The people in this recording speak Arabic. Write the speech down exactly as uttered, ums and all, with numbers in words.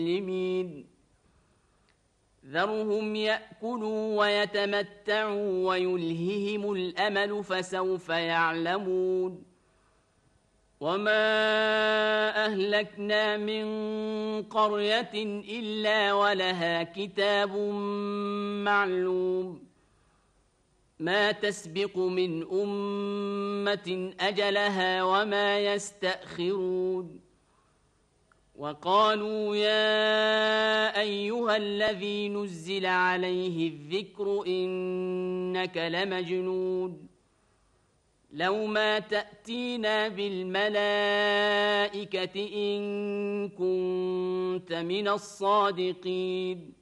المسلمين ذرهم يأكلوا ويتمتعوا ويلههم الأمل فسوف يعلمون وما أهلكنا من قرية إلا ولها كتاب معلوم ما تسبق من أمة أجلها وما يستأخرون وقالوا يا أيها الذي نزل عليه الذكر إنك لمجنون لو ما تأتينا بالملائكة إن كنت من الصادقين